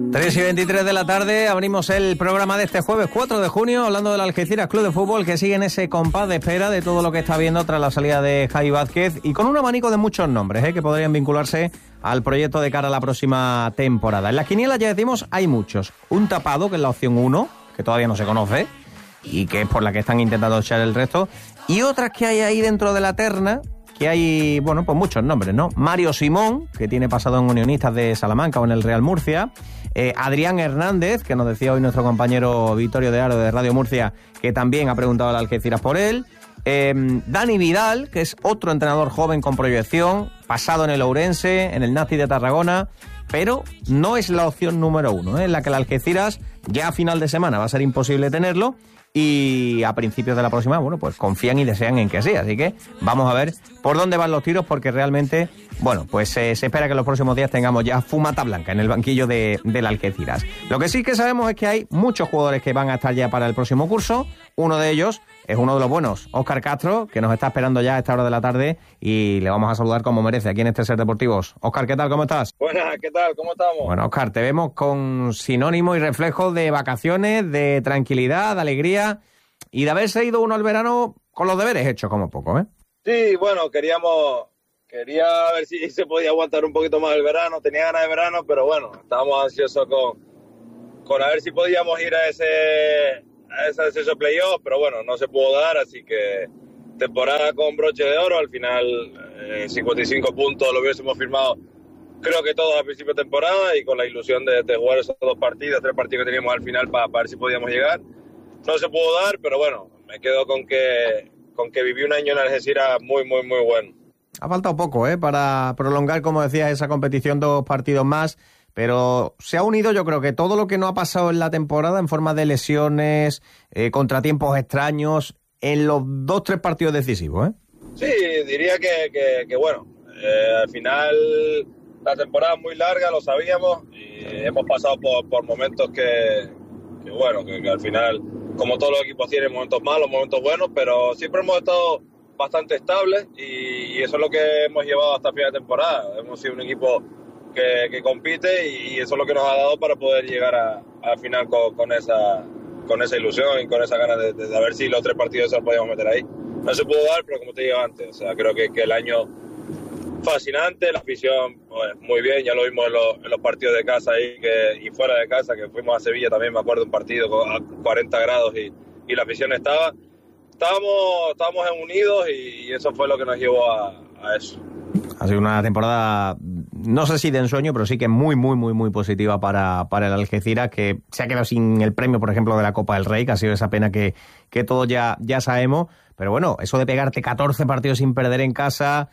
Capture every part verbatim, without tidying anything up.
tres y veintitrés de la tarde, abrimos el programa de este jueves cuatro de junio, hablando del Algeciras Club de Fútbol, que sigue en ese compás de espera de todo lo que está viendo tras la salida de Javi Vázquez, y con un abanico de muchos nombres ¿eh? que podrían vincularse al proyecto de cara a la próxima temporada. En las quinielas, ya decimos, hay muchos. Un tapado, que es la opción uno, que todavía no se conoce, y que es por la que están intentando echar el resto, y otras que hay ahí dentro de la terna, que hay, bueno, pues muchos nombres, ¿no? Mario Simón, que tiene pasado en Unionistas de Salamanca o en el Real Murcia. Eh, Adrián Hernández, que nos decía hoy nuestro compañero Vittorio de Aro de Radio Murcia, que también ha preguntado al Algeciras por él. Eh, Dani Vidal, que es otro entrenador joven con proyección, pasado en el Ourense, en el Nasti de Tarragona, pero no es la opción número uno, ¿eh? En la que el Algeciras ya a final de semana va a ser imposible tenerlo. Y a principios de la próxima, bueno, pues confían y desean en que sí. Así que vamos a ver por dónde van los tiros, porque realmente, bueno, pues eh, se espera que en los próximos días tengamos ya fumata blanca en el banquillo de, del Algeciras. Lo que sí que sabemos es que hay muchos jugadores que van a estar ya para el próximo curso. Uno de ellos es uno de los buenos, Óscar Castro, que nos está esperando ya a esta hora de la tarde y le vamos a saludar como merece aquí en este Ser Deportivos. Óscar, ¿qué tal? ¿Cómo estás? Buenas, ¿qué tal? ¿Cómo estamos? Bueno, Óscar, te vemos con sinónimo y reflejo de vacaciones, de tranquilidad, de alegría y de haberse ido uno al verano con los deberes hechos como poco, ¿eh? Sí, bueno, queríamos... Quería ver si se podía aguantar un poquito más el verano. Tenía ganas de verano, pero bueno, estábamos ansiosos con, con a ver si podíamos ir a ese... a ese acceso playoff, pero bueno, no se pudo dar, así que temporada con broche de oro. Al final eh, cincuenta y cinco puntos lo hubiésemos firmado, creo que todos a principio de temporada, y con la ilusión de, de jugar esos dos partidos, tres partidos que teníamos al final para, para ver si podíamos llegar. No se pudo dar, pero bueno, me quedo con que con que viví un año en Algeciras muy, muy, muy bueno. Ha faltado poco, ¿eh? Para prolongar, como decías, esa competición, dos partidos más. Pero se ha unido, yo creo que todo lo que no ha pasado en la temporada en forma de lesiones, eh, contratiempos extraños, en los dos, tres partidos decisivos, ¿eh? Sí, diría que, que, que bueno, eh, al final la temporada es muy larga, lo sabíamos, y hemos pasado por, por momentos que, que bueno, que, que al final, como todos los equipos tienen momentos malos, momentos buenos, pero siempre hemos estado bastante estables, y, y eso es lo que hemos llevado hasta fin de temporada. Hemos sido un equipo Que, que compite, y eso es lo que nos ha dado para poder llegar a, al final con, con esa con esa ilusión y con esa ganas de, de, de ver si los tres partidos se los podíamos meter ahí. No se pudo dar, pero como te digo antes, o sea, creo que, que el año fascinante, la afición pues, muy bien, ya lo vimos en los, en los partidos de casa ahí que, y fuera de casa, que fuimos a Sevilla también, me acuerdo, un partido a cuarenta grados y, y la afición estaba. Estábamos, estábamos unidos, y, y eso fue lo que nos llevó a, a eso. Ha sido una temporada, no sé si de ensueño, pero sí que muy, muy, muy, muy positiva para, para el Algeciras, que se ha quedado sin el premio, por ejemplo, de la Copa del Rey, que ha sido esa pena que, que todos ya, ya sabemos. Pero bueno, eso de pegarte catorce partidos sin perder en casa,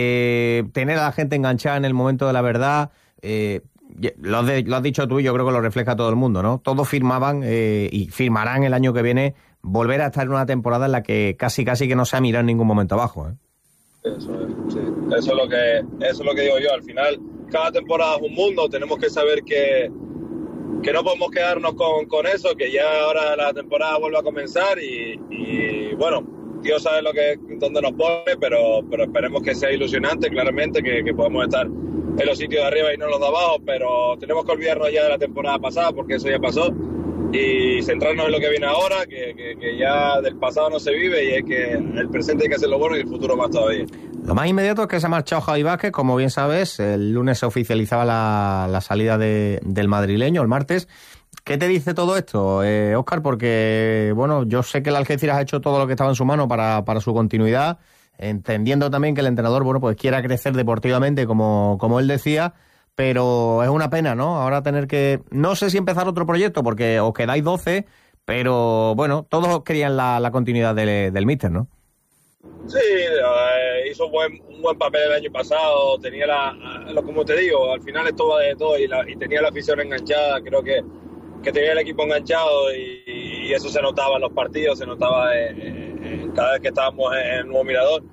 eh, tener a la gente enganchada en el momento de la verdad, eh, lo, has de, lo has dicho tú y yo creo que lo refleja todo el mundo, ¿no? Todos firmaban eh, y firmarán el año que viene volver a estar en una temporada en la que casi, casi que no se ha mirado en ningún momento abajo, ¿eh? Eso es, sí. Eso es lo que, eso es lo que digo yo. Al final, cada temporada es un mundo. Tenemos que saber que, que no podemos quedarnos con, con eso, que ya ahora la temporada vuelve a comenzar, y, y bueno, Dios sabe lo que, dónde nos pone, pero, pero esperemos que sea ilusionante, claramente, que, que podamos estar en los sitios de arriba y no en los de abajo, pero tenemos que olvidarnos ya de la temporada pasada, porque eso ya pasó, y centrarnos en lo que viene ahora, que, que, que ya del pasado no se vive, y es que el presente hay que hacerlo bueno y el futuro más todavía. Lo más inmediato es que se ha marchado Javi Vázquez, como bien sabes, el lunes se oficializaba la, la salida de, del madrileño, el martes. ¿Qué te dice todo esto, eh, Óscar? Porque, bueno, yo sé que el Algeciras ha hecho todo lo que estaba en su mano para, para su continuidad, entendiendo también que el entrenador, bueno, pues quiera crecer deportivamente, como, como él decía, pero es una pena, ¿no? Ahora tener que, no sé si empezar otro proyecto, porque os quedáis doce, pero, bueno, todos querían la, la continuidad de, del míster, ¿no? Sí, eh, hizo un buen, un buen papel el año pasado, tenía la, lo, como te digo, al final esto va de todo, y, la, y tenía la afición enganchada, creo que, que tenía el equipo enganchado, y, y eso se notaba en los partidos, se notaba en, en, cada vez que estábamos en el nuevo Mirador.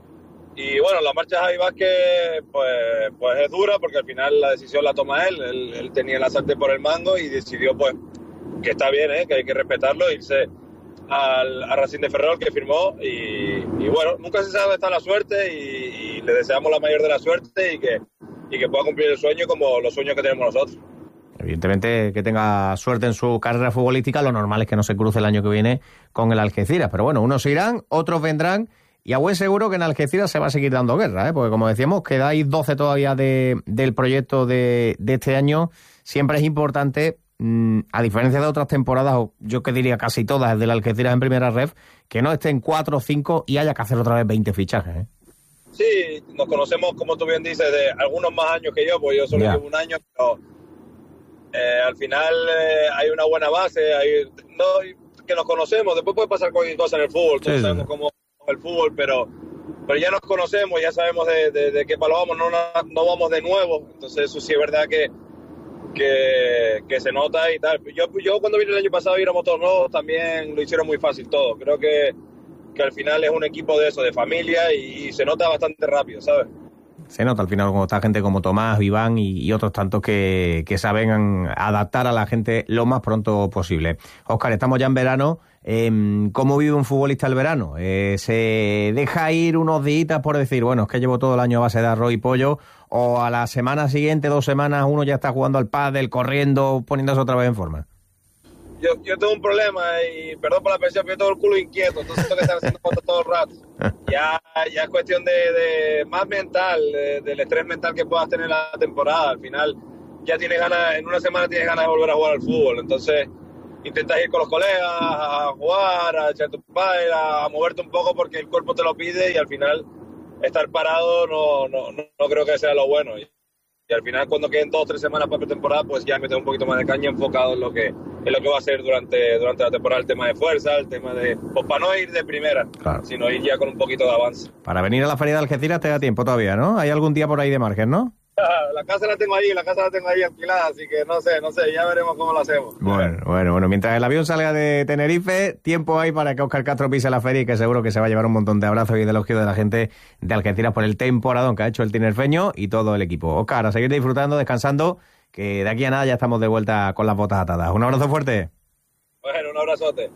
Y bueno, la marcha de Javi Vázquez pues, pues es dura, porque al final la decisión la toma él, él, él tenía la sartén por el mango y decidió pues que está bien, ¿eh? Que hay que respetarlo, irse al a Racing de Ferrol, que firmó, y, y bueno, nunca se sabe dónde está la suerte, y, y le deseamos la mayor de la suerte, y que, y que pueda cumplir el sueño como los sueños que tenemos nosotros. evidentemente que tenga suerte en su carrera futbolística, lo normal es que no se cruce el año que viene con el Algeciras, pero bueno, unos irán, otros vendrán, y a buen seguro que en Algeciras se va a seguir dando guerra, ¿eh? Porque como decíamos, quedáis doce todavía de, del proyecto de, de este año. Siempre es importante, mmm, a diferencia de otras temporadas, o yo que diría casi todas del Algeciras en primera ref, que no estén cuatro o cinco y haya que hacer otra vez veinte fichajes, ¿eh? Sí, nos conocemos, como tú bien dices, de algunos más años que yo, pues yo solo yeah. llevo un año, pero eh, al final eh, hay una buena base, hay, no, que nos conocemos, después puede pasar cualquier cosa en el fútbol, todos sí, sabemos sí. cómo es el fútbol, pero, pero ya nos conocemos, ya sabemos de, de, de qué palo vamos, no, no vamos de nuevo, entonces eso sí es verdad que, que, que se nota y tal. Yo, yo cuando vine el año pasado y éramos todos nuevos, también lo hicieron muy fácil todo, creo que que al final es un equipo de eso, de familia, y, y se nota bastante rápido, ¿sabes? Se nota al final cuando está gente como Tomás, Iván y, y otros tantos que, que saben adaptar a la gente lo más pronto posible. Óscar, estamos ya en verano. Eh, ¿Cómo vive un futbolista el verano? Eh, ¿Se deja ir unos días por decir, bueno, es que llevo todo el año a base de arroz y pollo? ¿O a la semana siguiente, dos semanas, uno ya está jugando al pádel, corriendo, poniéndose otra vez en forma? Yo, yo tengo un problema y perdón por la presión, pero yo tengo el culo inquieto, entonces tengo que estar haciendo cosas todo el rato. Ya, ya es cuestión de, de más mental, de, del estrés mental que puedas tener la temporada. Al final ya tienes ganas, en una semana tienes ganas de volver a jugar al fútbol, entonces intentas ir con los colegas a jugar, a echar tu pádel, a, a moverte un poco porque el cuerpo te lo pide, y al final estar parado no, no, no, no creo que sea lo bueno. Y al final, cuando queden dos o tres semanas para pretemporada, pues ya meter un poquito más de caña enfocado en lo que en lo que va a ser durante, durante la temporada, el tema de fuerza, el tema de... Pues para no ir de primera, claro, sino ir ya con un poquito de avance. Para venir a la Feria de Algeciras te da tiempo todavía, ¿no? Hay algún día por ahí de margen, ¿no? La casa la tengo ahí, la casa la tengo ahí alquilada, así que no sé, no sé, ya veremos cómo lo hacemos. Bueno, bueno, bueno, mientras el avión salga de Tenerife, tiempo hay para que Óscar Castro pise la feria y que seguro que se va a llevar un montón de abrazos y de elogios de la gente de Algeciras por el temporadón que ha hecho el tinerfeño y todo el equipo. Óscar, a seguir disfrutando, descansando, que de aquí a nada ya estamos de vuelta con las botas atadas. Un abrazo fuerte. Bueno, un abrazote.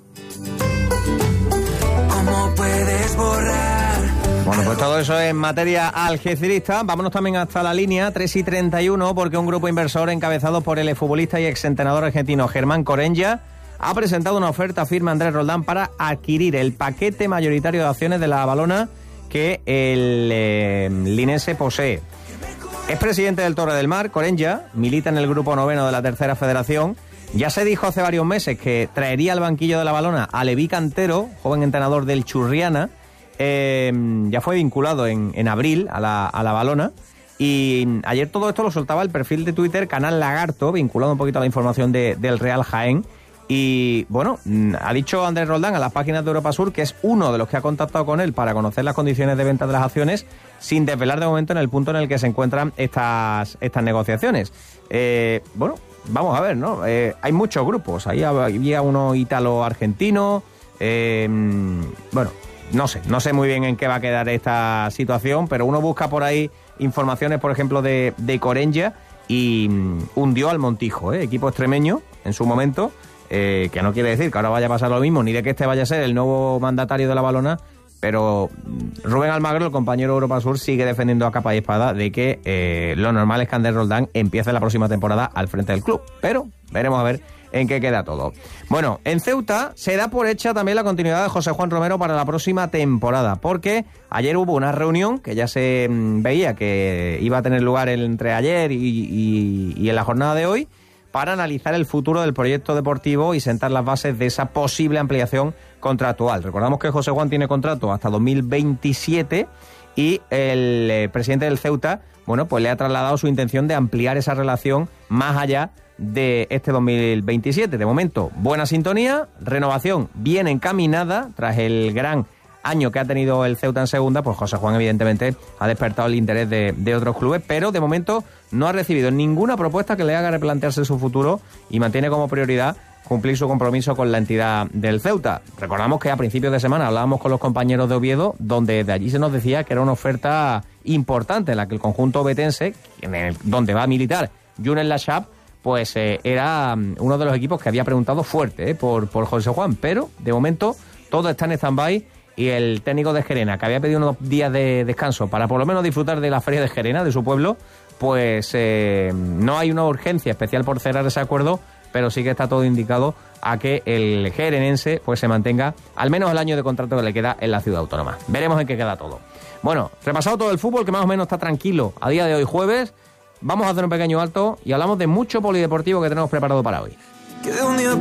¿Cómo puedes borrar? Bueno, pues todo eso en materia algecirista. Vámonos también hasta la línea tres y treinta y uno, porque un grupo inversor encabezado por el exfutbolista y exentrenador argentino Germán Corenya ha presentado una oferta firme a Andrés Roldán para adquirir el paquete mayoritario de acciones de la Valona que el eh, linense posee. Es presidente del Torre del Mar. Corenya milita en el grupo noveno de la tercera federación. Ya se dijo hace varios meses que traería al banquillo de la Valona a Leví Cantero, joven entrenador del Churriana. Eh, ya fue vinculado en, en abril a la, a la Valona, y ayer todo esto lo soltaba el perfil de Twitter Canal Lagarto, vinculado un poquito a la información de, del Real Jaén. Y bueno, ha dicho Andrés Roldán a las páginas de Europa Sur que es uno de los que ha contactado con él para conocer las condiciones de venta de las acciones, sin desvelar de momento en el punto en el que se encuentran estas, estas negociaciones. Eh, bueno, vamos a ver, ¿no? Eh, hay muchos grupos, ahí había uno ítalo-argentino, eh, bueno... No sé, no sé muy bien en qué va a quedar esta situación, pero uno busca por ahí informaciones, por ejemplo, de, de Corenya y um, hundió al Montijo, ¿eh? Equipo extremeño en su momento, eh, que no quiere decir que ahora vaya a pasar lo mismo, ni de que este vaya a ser el nuevo mandatario de la Valona, pero Rubén Almagro, el compañero de Europa Sur, sigue defendiendo a capa y espada de que eh, lo normal es que Andrés Roldán empiece la próxima temporada al frente del club, pero veremos a ver en qué queda todo. Bueno, en Ceuta se da por hecha también la continuidad de José Juan Romero para la próxima temporada, porque ayer hubo una reunión que ya se mmm, veía que iba a tener lugar entre ayer y, y, y en la jornada de hoy, para analizar el futuro del proyecto deportivo y sentar las bases de esa posible ampliación contractual. Recordamos que José Juan tiene contrato hasta dos mil veintisiete y el eh, presidente del Ceuta, bueno, pues le ha trasladado su intención de ampliar esa relación más allá de este dos mil veintisiete. De momento, buena sintonía, renovación bien encaminada, tras el gran año que ha tenido el Ceuta en segunda, pues José Juan evidentemente ha despertado el interés de, de otros clubes, pero de momento no ha recibido ninguna propuesta que le haga replantearse su futuro y mantiene como prioridad cumplir su compromiso con la entidad del Ceuta. Recordamos que a principios de semana hablábamos con los compañeros de Oviedo, donde de allí se nos decía que era una oferta importante en la que el conjunto obetense, en el, donde va a militar Younes Lachap, pues eh, era uno de los equipos que había preguntado fuerte eh, por, por José Juan, pero de momento todo está en stand-by y el técnico de Gerena, que había pedido unos días de descanso para por lo menos disfrutar de la feria de Gerena, de su pueblo, pues eh, no hay una urgencia especial por cerrar ese acuerdo, pero sí que está todo indicado a que el jerenense pues se mantenga al menos el año de contrato que le queda en la ciudad autónoma. Veremos en qué queda todo. Bueno, repasado todo el fútbol, que más o menos está tranquilo a día de hoy jueves, vamos a hacer un pequeño alto y hablamos de mucho polideportivo que tenemos preparado para hoy.